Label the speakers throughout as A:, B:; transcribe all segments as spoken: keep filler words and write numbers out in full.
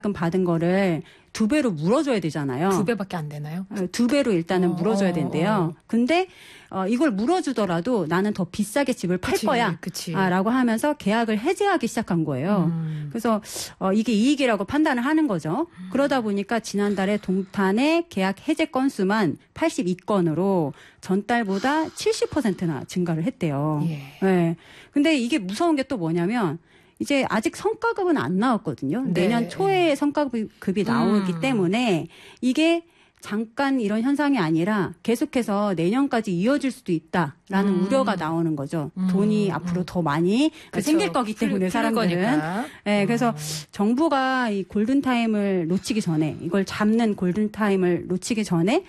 A: 받은 거를 두 배로 물어줘야 되잖아요.
B: 두 배밖에 안 되나요?
A: 두 배로 일단은
B: 어,
A: 물어줘야 된대요. 근데 어, 이걸 물어주더라도 나는 더 비싸게 집을 팔
B: 그치,
A: 거야.
B: 그치.
A: 아, 라고 하면서 계약을 해지하기 시작한 거예요.
B: 음.
A: 그래서 어, 이게 이익이라고 판단을 하는 거죠. 음. 그러다 보니까 지난달에 동탄의 계약 해제 건수만 팔십이 건으로 전달보다 칠십 퍼센트나 증가를 했대요.
B: 예.
A: 네. 근데 이게 무서운 게 또 뭐냐면 이제 아직 성과급은 안 나왔거든요.
B: 네.
A: 내년 초에 성과급이 나오기
B: 음.
A: 때문에 이게 잠깐 이런 현상이 아니라 계속해서 내년까지 이어질 수도 있다라는
B: 음.
A: 우려가 나오는 거죠.
B: 음.
A: 돈이 앞으로 더 많이
B: 그쵸.
A: 생길 거기 때문에
B: 풀,
A: 사람들은. 네, 그래서
B: 음.
A: 정부가 이 골든타임을 놓치기 전에 이걸 잡는 골든타임을 놓치기 전에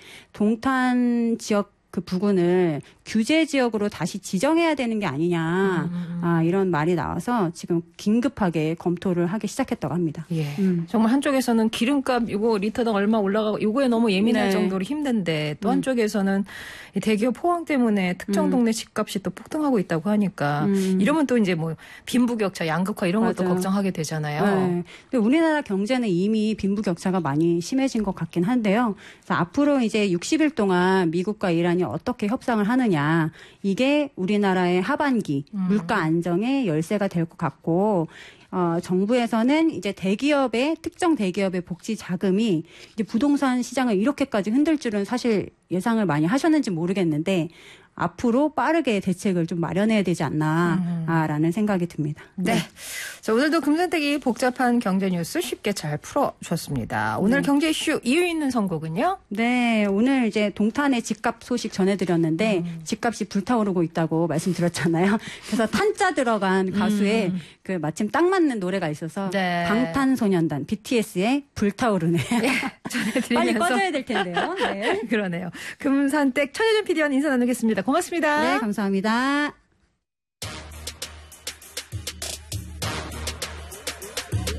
A: 동탄 지역 그 부근을 규제 지역으로 다시 지정해야 되는 게 아니냐, 음. 아, 이런 말이 나와서 지금 긴급하게 검토를 하기 시작했다고 합니다.
B: 예.
A: 음.
B: 정말 한쪽에서는 기름값 이거 리터당 얼마 올라가고 이거에 너무 예민할 네. 정도로 힘든데 또 한쪽에서는 이 대기업 호황 때문에 특정 동네 집값이 또 폭등하고 있다고 하니까
A: 음.
B: 이러면 또 이제 뭐 빈부격차, 양극화 이런
A: 맞아요.
B: 것도 걱정하게 되잖아요.
A: 네. 근데 우리나라 경제는 이미 빈부격차가 많이 심해진 것 같긴 한데요. 그래서 앞으로 이제 육십 일 동안 미국과 이란이 어떻게 협상을 하느냐, 이게 우리나라의 하반기 음. 물가 안정의 열쇠가 될 것 같고, 어, 정부에서는 이제 대기업의, 특정 대기업의 복지 자금이 이제 부동산 시장을 이렇게까지 흔들 줄은 사실 예상을 많이 하셨는지 모르겠는데, 앞으로 빠르게 대책을 좀 마련해야 되지 않나라는 음. 생각이 듭니다.
B: 네. 네. 자, 오늘도 금선택이 복잡한 경제 뉴스 쉽게 잘 풀어줬습니다. 오늘 네. 경제 이슈 이유 있는 선곡은요?
A: 네. 오늘 이제 동탄의 집값 소식 전해드렸는데 음. 집값이 불타오르고 있다고 말씀드렸잖아요. 그래서 탄자 들어간 가수의 음. 그 마침 딱 맞는 노래가 있어서 네. 방탄소년단 비티에스의 불타오르네. 네.
B: 전해드리면서
A: 빨리 꺼져야 될 텐데요. 네.
B: 그러네요. 금산댁 천혜준 피디와 인사 나누겠습니다. 고맙습니다.
A: 네, 감사합니다.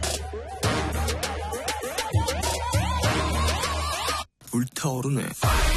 C: 불타오르네.